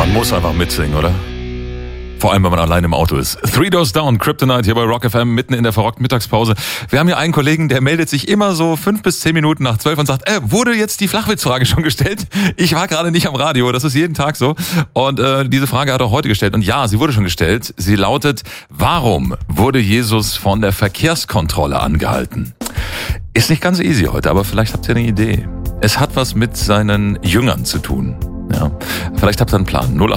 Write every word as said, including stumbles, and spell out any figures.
Man muss einfach mitsingen, oder? Vor allem, wenn man allein im Auto ist. Three Doors Down, Kryptonite hier bei Rock F M, mitten in der verrockten Mittagspause. Wir haben hier einen Kollegen, der meldet sich immer so fünf bis zehn Minuten nach zwölf und sagt, äh, wurde jetzt die Flachwitzfrage schon gestellt? Ich war gerade nicht am Radio, das ist jeden Tag so. Und äh, diese Frage hat er heute gestellt. Und ja, sie wurde schon gestellt. Sie lautet, warum wurde Jesus von der Verkehrskontrolle angehalten? Ist nicht ganz easy heute, aber vielleicht habt ihr eine Idee. Es hat was mit seinen Jüngern zu tun. Ja, vielleicht habt ihr einen Plan. null